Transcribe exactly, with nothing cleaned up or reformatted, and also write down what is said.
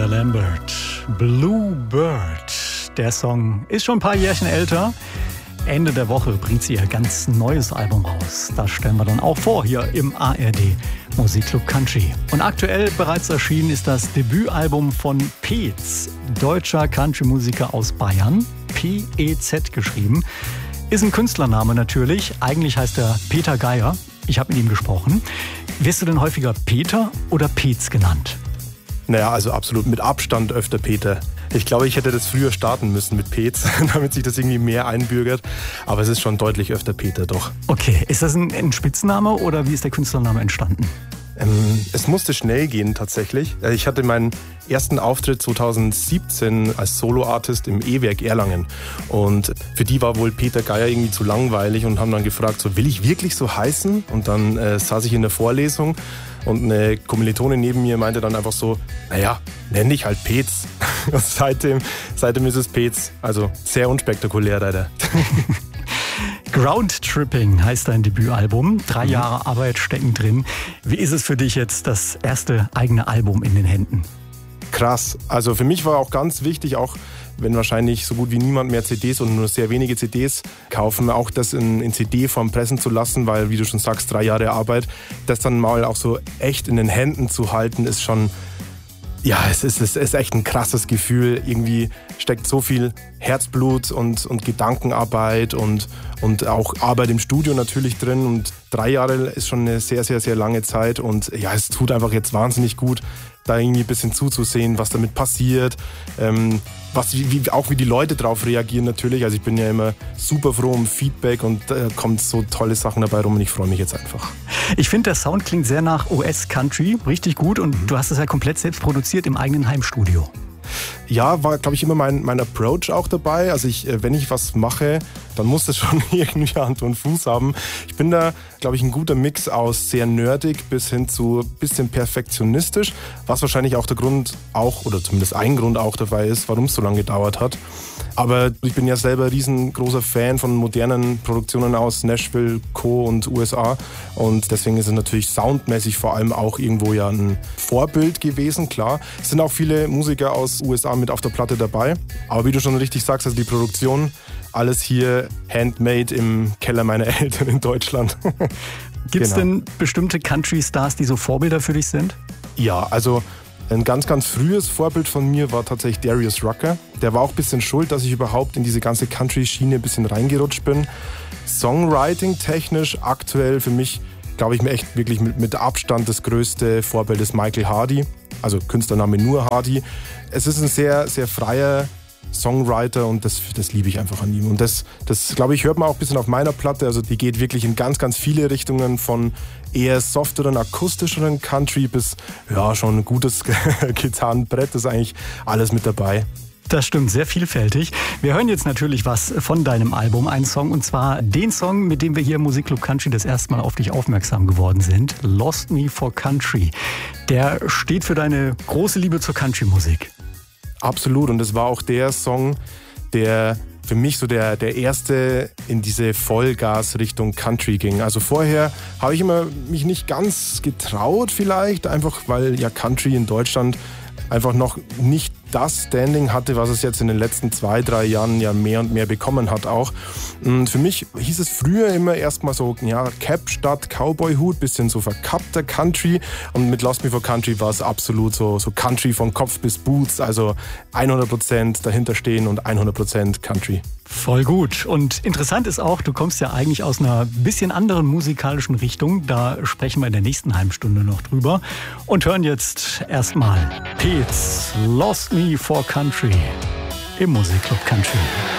Miranda Lambert. Bluebird. Der Song ist schon ein paar Jährchen älter. Ende der Woche bringt sie ihr ganz neues Album raus. Das stellen wir dann auch vor hier im A R D Musikclub Country. Und aktuell bereits erschienen ist das Debütalbum von Peetz, deutscher Country-Musiker aus Bayern. P E Z geschrieben. Ist ein Künstlername natürlich. Eigentlich heißt er Peter Geier. Ich habe mit ihm gesprochen. Wirst du denn häufiger Peter oder Peetz genannt? Naja, also absolut mit Abstand öfter Peter. Ich glaube, ich hätte das früher starten müssen mit Peetz, damit sich das irgendwie mehr einbürgert. Aber es ist schon deutlich öfter Peter, doch. Okay, ist das ein, ein Spitzname oder wie ist der Künstlername entstanden? Ähm, es musste schnell gehen tatsächlich. Ich hatte meinen ersten Auftritt zweitausendsiebzehn als Solo-Artist im E-Werk Erlangen. Und für die war wohl Peter Geier irgendwie zu langweilig und haben dann gefragt, so, will ich wirklich so heißen? Und dann äh, saß ich in der Vorlesung und eine Kommilitonin neben mir meinte dann einfach so, naja, nenn dich halt Peetz. Und seitdem, seitdem ist es Peetz. Also sehr unspektakulär leider. Ground Tripping heißt dein Debütalbum. Drei mhm. Jahre Arbeit stecken drin. Wie ist es für dich jetzt, das erste eigene Album in den Händen? Krass. Also für mich war auch ganz wichtig, auch wenn wahrscheinlich so gut wie niemand mehr C Ds und nur sehr wenige C Ds kaufen, auch das in, in C D-Form pressen zu lassen, weil, wie du schon sagst, drei Jahre Arbeit, das dann mal auch so echt in den Händen zu halten, ist schon, ja, es ist, es ist echt ein krasses Gefühl. Irgendwie steckt so viel Herzblut und, und Gedankenarbeit und, und auch Arbeit im Studio natürlich drin. Und drei Jahre ist schon eine sehr, sehr, sehr lange Zeit. Und ja, es tut einfach jetzt wahnsinnig gut, da irgendwie ein bisschen zuzusehen, was damit passiert. Ähm, was, wie, auch wie die Leute drauf reagieren natürlich. Also ich bin ja immer super froh um Feedback und da äh, kommen so tolle Sachen dabei rum und ich freue mich jetzt einfach. Ich finde, der Sound klingt sehr nach U S-Country, richtig gut und mhm. du hast es ja komplett selbst produziert im eigenen Heimstudio. Ja, war, glaube ich, immer mein, mein Approach auch dabei. Also ich, wenn ich was mache, dann muss das schon irgendwie Hand und Fuß haben. Ich bin da, glaube ich, ein guter Mix aus sehr nerdig bis hin zu ein bisschen perfektionistisch, was wahrscheinlich auch der Grund auch, oder zumindest ein Grund auch dabei ist, warum es so lange gedauert hat. Aber ich bin ja selber riesengroßer Fan von modernen Produktionen aus Nashville, Co. und U S A. Und deswegen ist es natürlich soundmäßig vor allem auch irgendwo ja ein Vorbild gewesen, klar. Es sind auch viele Musiker aus U S A mit auf der Platte dabei. Aber wie du schon richtig sagst, also die Produktion, alles hier handmade im Keller meiner Eltern in Deutschland. Gibt es genau. denn bestimmte Country-Stars, die so Vorbilder für dich sind? Ja, also ein ganz, ganz frühes Vorbild von mir war tatsächlich Darius Rucker. Der war auch ein bisschen schuld, dass ich überhaupt in diese ganze Country-Schiene ein bisschen reingerutscht bin. Songwriting-technisch aktuell für mich, glaube ich, mir echt wirklich mit, mit Abstand das größte Vorbild ist Michael Hardy. Also Künstlername nur Hardy. Es ist ein sehr, sehr freier Songwriter und das, das liebe ich einfach an ihm. Und das, das glaube ich, hört man auch ein bisschen auf meiner Platte. Also die geht wirklich in ganz, ganz viele Richtungen, von eher softeren, akustischeren Country bis ja schon ein gutes Gitarrenbrett. Das ist eigentlich alles mit dabei. Das stimmt, sehr vielfältig. Wir hören jetzt natürlich was von deinem Album, einen Song, und zwar den Song, mit dem wir hier im Musikclub Country das erste Mal auf dich aufmerksam geworden sind, Lost Me for Country. Der steht für deine große Liebe zur Country-Musik. Absolut, und das war auch der Song, der für mich so der, der erste in diese Vollgas-Richtung Country ging. Also vorher habe ich immer mich nicht ganz getraut vielleicht, einfach weil ja Country in Deutschland einfach noch nicht das Standing hatte, was es jetzt in den letzten zwei, drei Jahren ja mehr und mehr bekommen hat auch. Und für mich hieß es früher immer erstmal so, ja, Cap statt Cowboy-Hut, bisschen so verkappter Country. Und mit Lost Me for Country war es absolut so, so Country von Kopf bis Boots, also hundert Prozent dahinter stehen und hundert Prozent Country. Voll gut. Und interessant ist auch, du kommst ja eigentlich aus einer bisschen anderen musikalischen Richtung. Da sprechen wir in der nächsten halben Stunde noch drüber. Und hören jetzt erstmal Peetz, Lost Me for Country im Musikclub Country.